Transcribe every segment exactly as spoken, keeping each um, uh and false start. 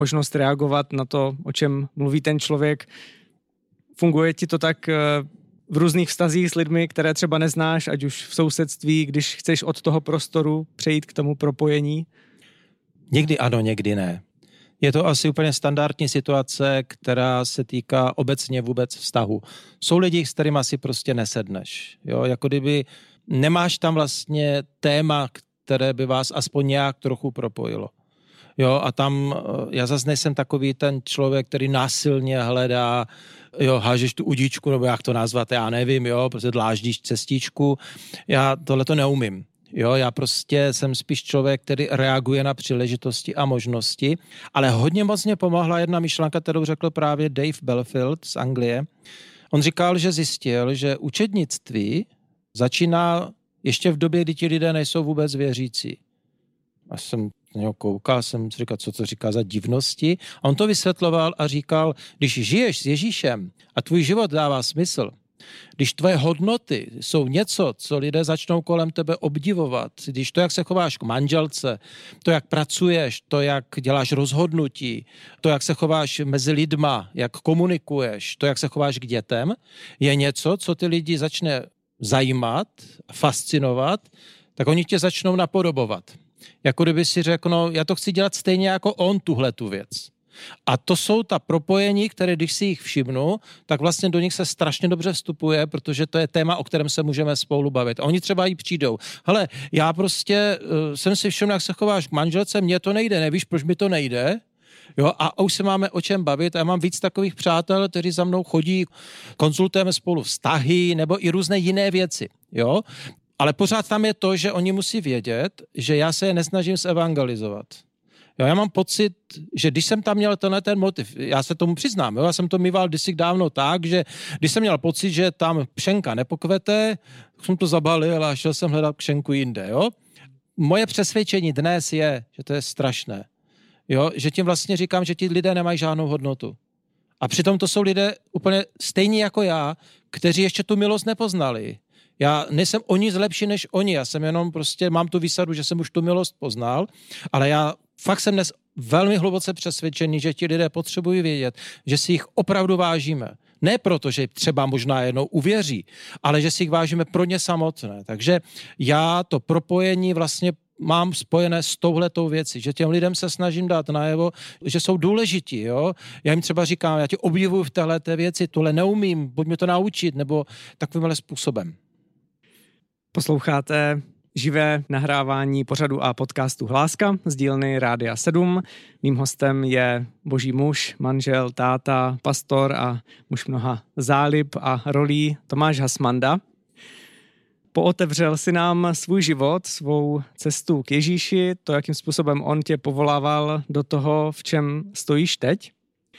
možnost reagovat na to, o čem mluví ten člověk. Funguje ti to tak v různých vztazích s lidmi, které třeba neznáš, ať už v sousedství, když chceš od toho prostoru přejít k tomu propojení? Někdy ano, někdy ne. Je to asi úplně standardní situace, která se týká obecně vůbec vztahu. Jsou lidi, s kterými si prostě nesedneš. Jo? Jako kdyby nemáš tam vlastně téma, které by vás aspoň nějak trochu propojilo. Jo, a tam já zase nejsem takový ten člověk, který násilně hledá, jo, hážeš tu udíčku, nebo jak to nazvat, já nevím, jo, prostě dláždíš cestičku. Já tohle to neumím. Jo, já prostě jsem spíš člověk, který reaguje na příležitosti a možnosti, ale hodně moc mě pomohla jedna myšlenka, kterou řekl právě Dave Belfield z Anglie. On říkal, že zjistil, že učednictví začíná ještě v době, kdy ti lidé nejsou vůbec věřící. A jsem na něho koukal, jsem si říkal, co to říká za divnosti. A on to vysvětloval a říkal, když žiješ s Ježíšem a tvůj život dává smysl, když tvoje hodnoty jsou něco, co lidé začnou kolem tebe obdivovat, když to, jak se chováš k manželce, to, jak pracuješ, to, jak děláš rozhodnutí, to, jak se chováš mezi lidma, jak komunikuješ, to, jak se chováš k dětem, je něco, co ty lidi začne zajímat, fascinovat, tak oni tě začnou napodobovat. Jako kdyby si řekl, no, já to chci dělat stejně jako on tuhle tu věc. A to jsou ta propojení, které když si jich všimnu, tak vlastně do nich se strašně dobře vstupuje, protože to je téma, o kterém se můžeme spolu bavit. A oni třeba jí přijdou. Hele, já prostě uh, jsem si všiml, jak se chováš k manželce, mně to nejde, nevíš, proč mi to nejde? Jo, a už se máme o čem bavit a já mám víc takových přátel, kteří za mnou chodí, konzultujeme spolu vztahy nebo i různé jiné věci. Jo? Ale pořád tam je to, že oni musí vědět, že já se je nesnažím zevangelizovat. Jo, já mám pocit, že když jsem tam měl tenhle ten motiv, já se tomu přiznám, jo, já jsem to mýval kdysi dávno tak, že když jsem měl pocit, že tam pšenka nepokvete, jsem to zabalil a šel jsem hledat pšenku jinde. Jo. Moje přesvědčení dnes je, že to je strašné. Jo, že tím vlastně říkám, že ti lidé nemají žádnou hodnotu. A přitom to jsou lidé úplně stejní jako já, kteří ještě tu milost nepoznali. Já nejsem o nic lepší než oni, já jsem jenom prostě, mám tu výsadu, že jsem už tu milost poznal, ale já fakt jsem dnes velmi hluboce přesvědčený, že ti lidé potřebují vědět, že si jich opravdu vážíme. Ne proto, že třeba možná jednou uvěří, ale že si jich vážíme pro ně samotné. Takže já to propojení vlastně mám spojené s touhletou věcí, že těm lidem se snažím dát najevo, že jsou důležití, jo. Já jim třeba říkám, já tě obdivuju v téhleté věci, tohle neumím, buď mi to naučit, nebo takovýmhle způsobem. Posloucháte živé nahrávání pořadu a podcastu Hláska z dílny Rádia sedm. Mým hostem je boží muž, manžel, táta, pastor a muž mnoha zálib a rolí Tomáš Hasmanda. Pootevřel si nám svůj život, svou cestu k Ježíši, to, jakým způsobem on tě povolával do toho, v čem stojíš teď.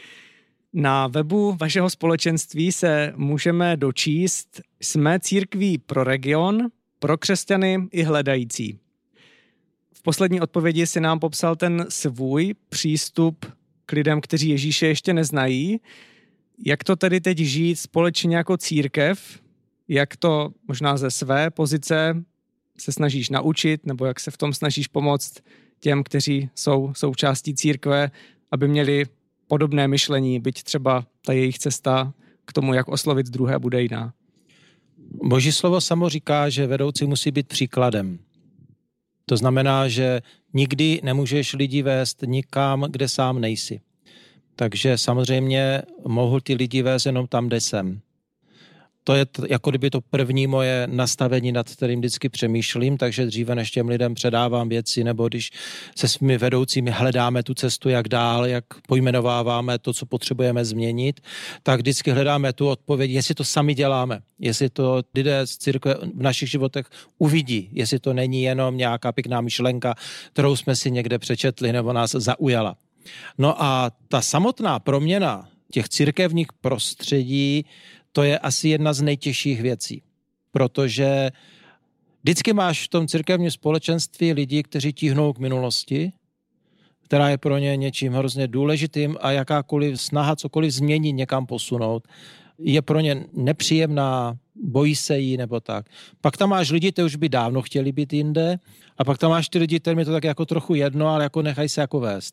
Na webu vašeho společenství se můžeme dočíst, jsme církví pro region, pro křesťany i hledající. V poslední odpovědi si nám popsal ten svůj přístup k lidem, kteří Ježíše ještě neznají. Jak to tedy teď žít společně jako církev? Jak to možná ze své pozice se snažíš naučit, nebo jak se v tom snažíš pomoct těm, kteří jsou součástí církve, aby měli podobné myšlení, byť třeba ta jejich cesta k tomu, jak oslovit druhé, bude jiná? Boží slovo samo říká, že vedoucí musí být příkladem. To znamená, že nikdy nemůžeš lidi vést nikam, kde sám nejsi. Takže samozřejmě mohu ty lidi vést jenom tam, kde jsem. To je t- jako kdyby to první moje nastavení, nad kterým vždycky přemýšlím, takže dříve než těm lidem předávám věci, nebo když se svými vedoucími hledáme tu cestu, jak dál, jak pojmenováváme to, co potřebujeme změnit, tak vždycky hledáme tu odpověď, jestli to sami děláme, jestli to lidé z církve v našich životech uvidí, jestli to není jenom nějaká pěkná myšlenka, kterou jsme si někde přečetli nebo nás zaujala. No a ta samotná proměna těch církevních prostředí, to je asi jedna z nejtěžších věcí, protože vždycky máš v tom církevním společenství lidi, kteří tíhnou k minulosti, která je pro ně něčím hrozně důležitým a jakákoliv snaha cokoliv změnit, někam posunout, je pro ně nepříjemná, bojí se jí nebo tak. Pak tam máš lidi, kteří už by dávno chtěli být jinde, a pak tam máš ty lidi, kterým je to tak jako trochu jedno, ale jako nechají se jako vést, jo.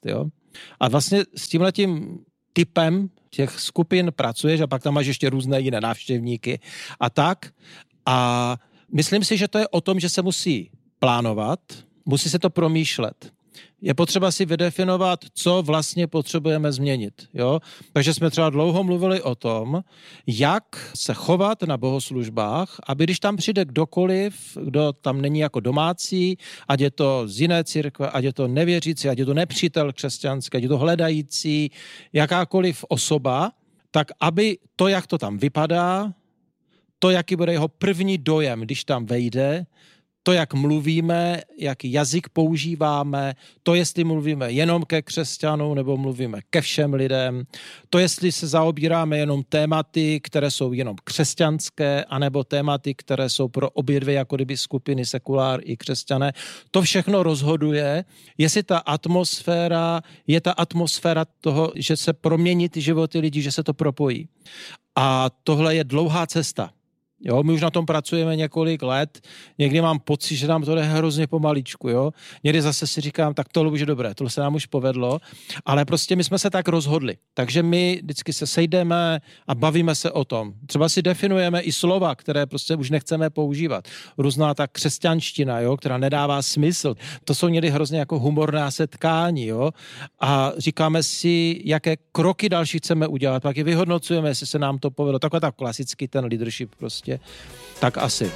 A vlastně s tímhletím typem těch skupin pracuješ a pak tam máš ještě různé jiné návštěvníky a tak. A myslím si, že to je o tom, že se musí plánovat, musí se to promýšlet. Je potřeba si vydefinovat, co vlastně potřebujeme změnit. Jo? Takže jsme třeba dlouho mluvili o tom, jak se chovat na bohoslužbách, aby když tam přijde kdokoliv, kdo tam není jako domácí, ať je to z jiné církve, ať je to nevěřící, ať je to nepřítel křesťanský, ať je to hledající, jakákoliv osoba, tak aby to, jak to tam vypadá, to, jaký bude jeho první dojem, když tam vejde, to, jak mluvíme, jaký jazyk používáme, to, jestli mluvíme jenom ke křesťanům nebo mluvíme ke všem lidem, to, jestli se zaobíráme jenom tématy, které jsou jenom křesťanské, anebo tématy, které jsou pro obě dvě jako kdyby skupiny sekulár i křesťané, to všechno rozhoduje, jestli ta atmosféra je ta atmosféra toho, že se promění ty životy lidí, že se to propojí. A tohle je dlouhá cesta. Jo, my už na tom pracujeme několik let, někdy mám pocit, že nám to jde hrozně pomaličku, jo. Někdy zase si říkám, tak to už je dobré, tohle se nám už povedlo, ale prostě my jsme se tak rozhodli. Takže my vždycky se sejdeme a bavíme se o tom. Třeba si definujeme i slova, které prostě už nechceme používat. Různá ta křesťanština, jo, která nedává smysl. To jsou někdy hrozně jako humorná setkání, jo. A říkáme si, jaké kroky další chceme udělat, pak je vyhodnocujeme, jestli se nám to povedlo. Takový tak klasický ten leadership prostě. Tak asi.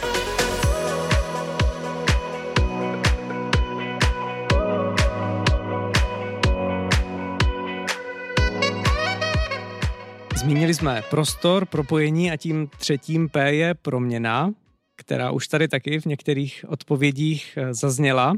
Zmínili jsme prostor, propojení a tím třetím P je proměna, která už tady taky v některých odpovědích zazněla.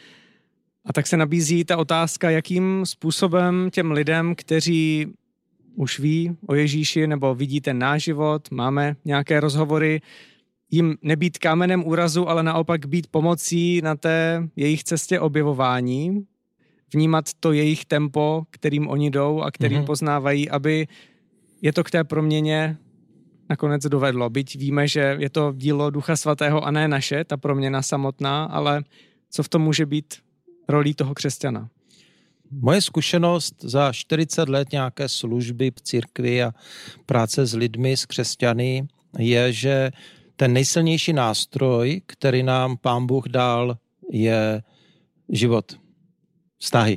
A tak se nabízí ta otázka, jakým způsobem těm lidem, kteří už ví o Ježíši nebo vidí ten náš život, máme nějaké rozhovory, jim nebýt kámenem úrazu, ale naopak být pomocí na té jejich cestě objevování, vnímat to jejich tempo, kterým oni jdou a kterým mm-hmm. poznávají, aby je to k té proměně nakonec dovedlo. Byť víme, že je to dílo Ducha Svatého a ne naše, ta proměna samotná, ale co v tom může být rolí toho křesťana? Moje zkušenost za čtyřicet let nějaké služby v církvi a práce s lidmi, s křesťany, je, že ten nejsilnější nástroj, který nám Pán Bůh dal, je život, vztahy.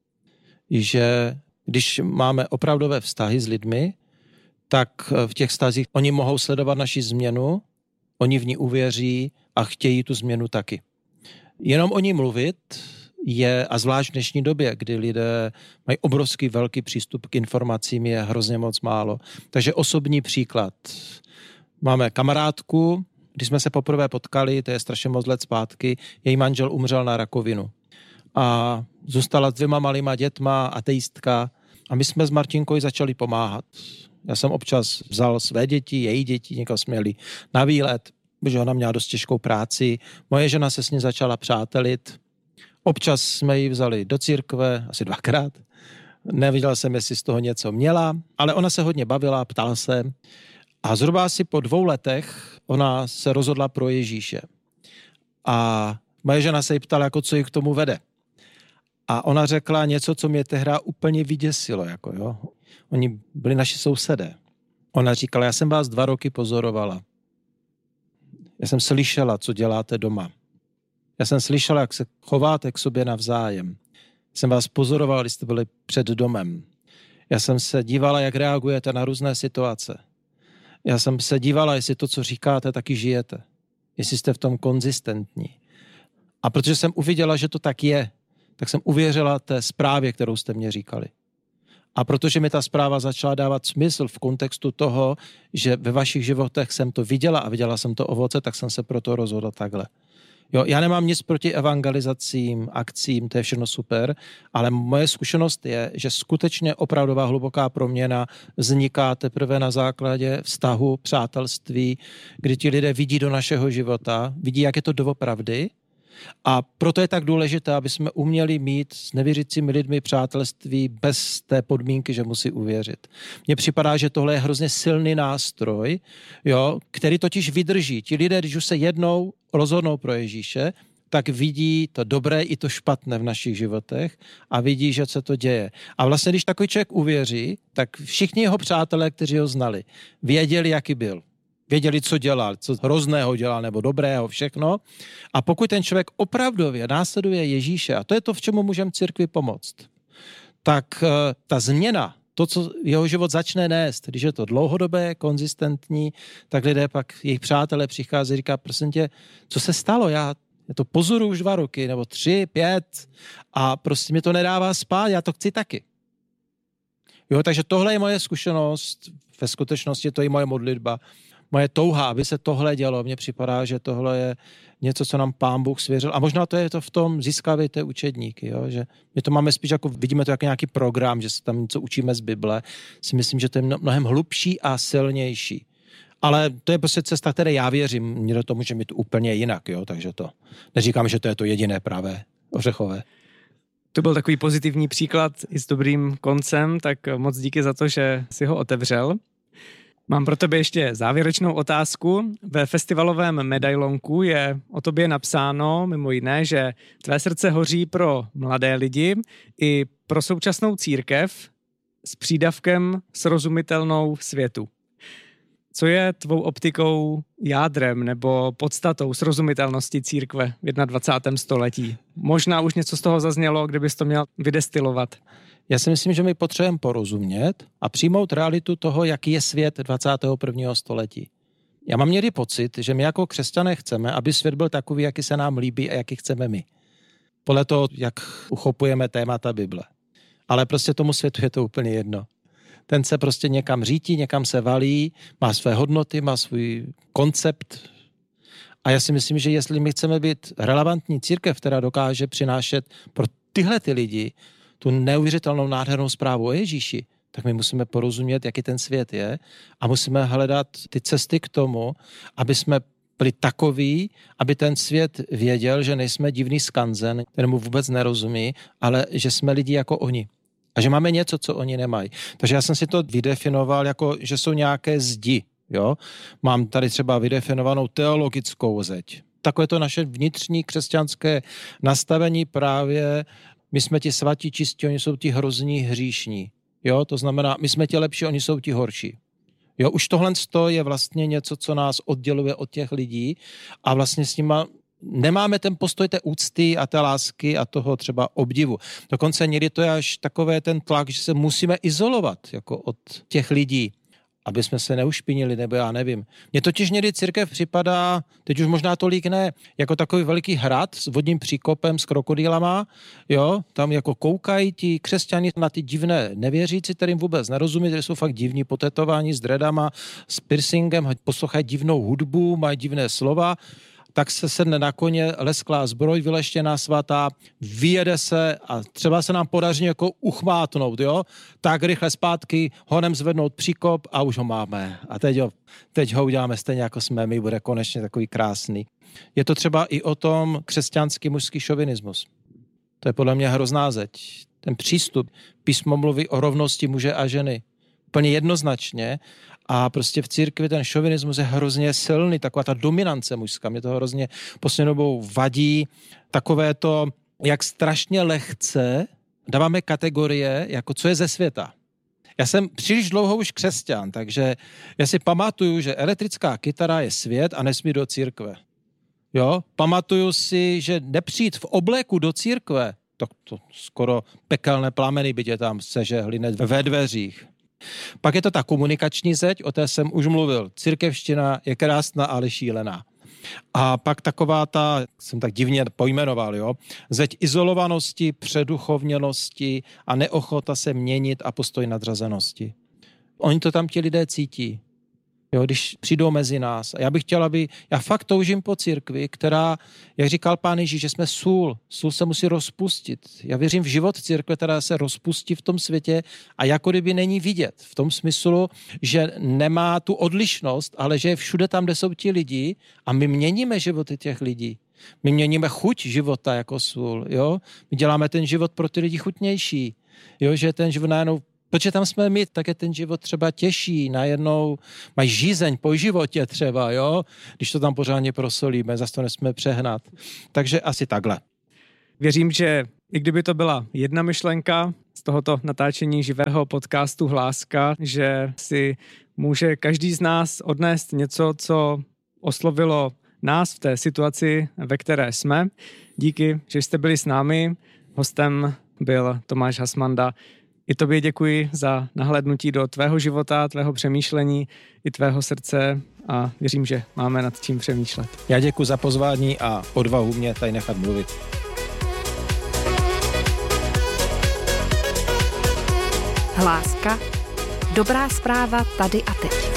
Že když máme opravdové vztahy s lidmi, tak v těch vztazích oni mohou sledovat naši změnu, oni v ní uvěří a chtějí tu změnu taky. Jenom o ní mluvit je, a zvlášť v dnešní době, kdy lidé mají obrovský velký přístup k informacím, je hrozně moc málo. Takže osobní příklad. Máme kamarádku, když jsme se poprvé potkali, to je strašně moc let zpátky, její manžel umřel na rakovinu. A zůstala s dvěma malýma dětma, ateistka, a my jsme s Martinkou začali pomáhat. Já jsem občas vzal své děti, její děti, někam jsme jeli na výlet, protože ona měla dost těžkou práci. Moje žena se s ní začala přátelit. Občas jsme ji vzali do církve, asi dvakrát. Neviděl jsem, jestli z toho něco měla, ale ona se hodně bavila, ptala se. A zhruba asi po dvou letech ona se rozhodla pro Ježíše. A moje žena se jí ptala, jako co ji k tomu vede. A ona řekla něco, co mě tehdy úplně vyděsilo. Jako jo. Oni byli naši sousedé. Ona říkala, já jsem vás dva roky pozorovala. Já jsem slyšela, co děláte doma. Já jsem slyšela, jak se chováte k sobě navzájem. Jsem vás pozoroval, když jste byli před domem. Já jsem se dívala, jak reagujete na různé situace. Já jsem se dívala, jestli to, co říkáte, taky žijete. Jestli jste v tom konzistentní. A protože jsem uviděla, že to tak je, tak jsem uvěřila té zprávě, kterou jste mě říkali. A protože mi ta zpráva začala dávat smysl v kontextu toho, že ve vašich životech jsem to viděla a viděla jsem to ovoce, tak jsem se proto rozhodla takhle. Jo, já nemám nic proti evangelizacím, akcím, to je všechno super, ale moje zkušenost je, že skutečně opravdová hluboká proměna vzniká teprve na základě vztahu, přátelství, kdy ti lidé vidí do našeho života, vidí, jak je to doopravdy. A proto je tak důležité, aby jsme uměli mít s nevěřícími lidmi přátelství bez té podmínky, že musí uvěřit. Mně připadá, že tohle je hrozně silný nástroj, jo, který totiž vydrží. Ti lidé, když už se jednou rozhodnou pro Ježíše, tak vidí to dobré i to špatné v našich životech a vidí, že se to děje. A vlastně, když takový člověk uvěří, tak všichni jeho přátelé, kteří ho znali, věděli, jaký byl. Věděli, co dělal, co hrozného dělal, nebo dobrého, všechno. A pokud ten člověk opravdově následuje Ježíše, a to je to, v čemu můžeme církvi pomoct, tak ta změna, to, co jeho život začne nést, když je to dlouhodobé, konzistentní, tak lidé pak, jejich přátelé přichází a říká, prosím tě, co se stalo? Já to pozoruju už dva roky, nebo tři, pět a prostě mi to nedává spát, já to chci taky. Jo, takže tohle je moje zkušenost, ve skutečnosti to je moje modlitba, moje touha, aby se tohle dělo. Mně připadá, že tohle je něco, co nám Pán Bůh svěřil. A možná to je to v tom získávejte učedníky, jo? Že my to máme spíš jako, vidíme to jako nějaký program, že se tam něco učíme z Bible. Si myslím, že to je mnohem hlubší a silnější. Ale to je prostě cesta, které já věřím. Někdo to může mít úplně jinak, jo? Takže to neříkám, že to je to jediné pravé ořechové. To byl takový pozitivní příklad i s dobrým koncem, tak moc díky za to, že si ho otevřel. Mám pro tebe ještě závěrečnou otázku. Ve festivalovém medailonku je o tobě napsáno mimo jiné, že tvé srdce hoří pro mladé lidi i pro současnou církev s přídavkem srozumitelnou světu. Co je tvou optikou jádrem nebo podstatou srozumitelnosti církve v dvacátém prvním století? Možná už něco z toho zaznělo, kdybys to měl vydestilovat. Já si myslím, že my potřebujeme porozumět a přijmout realitu toho, jaký je svět dvacátého prvního století. Já mám někdy pocit, že my jako křesťané chceme, aby svět byl takový, jaký se nám líbí a jaký chceme my. Podle toho, jak uchopujeme témata Bible. Ale prostě tomu světu je to úplně jedno. Ten se prostě někam řítí, někam se valí, má své hodnoty, má svůj koncept. A já si myslím, že jestli my chceme být relevantní církev, která dokáže přinášet pro tyhle ty lidi tu neuvěřitelnou nádhernou zprávu o Ježíši, tak my musíme porozumět, jaký ten svět je a musíme hledat ty cesty k tomu, aby jsme byli takoví, aby ten svět věděl, že nejsme divný skanzen, kterému vůbec nerozumí, ale že jsme lidi jako oni. A že máme něco, co oni nemají. Takže já jsem si to vydefinoval jako, že jsou nějaké zdi. Jo? Mám tady třeba vydefinovanou teologickou zeď. Takové to naše vnitřní křesťanské nastavení právě my jsme ti svatí čistí, oni jsou ti hrozní hříšní. Jo? To znamená, my jsme ti lepší, oni jsou ti horší. Jo? Už tohle je vlastně něco, co nás odděluje od těch lidí a vlastně s nima nemáme ten postoj té úcty a té lásky a toho třeba obdivu. Dokonce někdy to je až takové ten tlak, že se musíme izolovat jako od těch lidí, aby jsme se neušpinili, nebo já nevím. Mně totiž někdy církev připadá, teď už možná tolik ne, jako takový veliký hrad s vodním příkopem s krokodýlama, jo, tam jako koukají ti křesťani na ty divné nevěřící, kterým vůbec nerozumí, kteří jsou fakt divní, potetování s dreadama, s piercingem, poslouchají divnou hudbu, mají divné slova, tak se sedne na koně, lesklá zbroj, vyleštěná svatá, vyjede se a třeba se nám podaří jako uchmátnout, jo? Tak rychle zpátky, honem zvednout příkop a už ho máme. A teď ho, teď ho uděláme stejně jako jsme my, bude konečně takový krásný. Je to třeba i o tom křesťanský mužský šovinismus. To je podle mě hrozná zeď. Ten přístup, písmo mluví o rovnosti muže a ženy. Úplně jednoznačně. A prostě v církvi ten šovinismus je hrozně silný, taková ta dominance mužská. Mě to hrozně poslední dobou vadí. Takové to, jak strašně lehce dáváme kategorie, jako co je ze světa. Já jsem příliš dlouho už křesťan, takže já si pamatuju, že elektrická kytara je svět a nesmí do církve. Jo? Pamatuju si, že nepřijít v obléku do církve, tak to skoro pekelné plameny by tě tam sežehly ve dveřích. Pak je to ta komunikační zeď, o té jsem už mluvil. Církevština je krásná, ale šílená. A pak taková ta, jsem tak divně pojmenoval, jo, zeď izolovanosti, předuchovněnosti a neochota se měnit a postoj nadřazenosti. Oni to tam ti lidé cítí, jo, když přijdou mezi nás. A já bych chtěl, aby, já fakt toužím po církvi, která, jak říkal Pán Ježíš, že jsme sůl. Sůl se musí rozpustit. Já věřím v život církve, která se rozpustí v tom světě a jako kdyby není vidět. V tom smyslu, že nemá tu odlišnost, ale že je všude tam, kde jsou ti lidi a my měníme životy těch lidí. My měníme chuť života jako sůl, jo. My děláme ten život pro ty lidi chutnější, jo, že ten život najednou Protože tam jsme my, tak je ten život třeba těžší, najednou mají žízeň po životě třeba, jo, když to tam pořádně prosolíme, zase to nesmíme přehnat. Takže asi takhle. Věřím, že i kdyby to byla jedna myšlenka z tohoto natáčení živého podcastu Hláska, že si může každý z nás odnést něco, co oslovilo nás v té situaci, ve které jsme. Díky, že jste byli s námi. Hostem byl Tomáš Hasmanda. I tobě děkuji za nahlédnutí do tvého života, tvého přemýšlení i tvého srdce a věřím, že máme nad čím přemýšlet. Já děkuji za pozvání a odvahu mě tady nechat mluvit. Hláska. Dobrá zpráva tady a teď.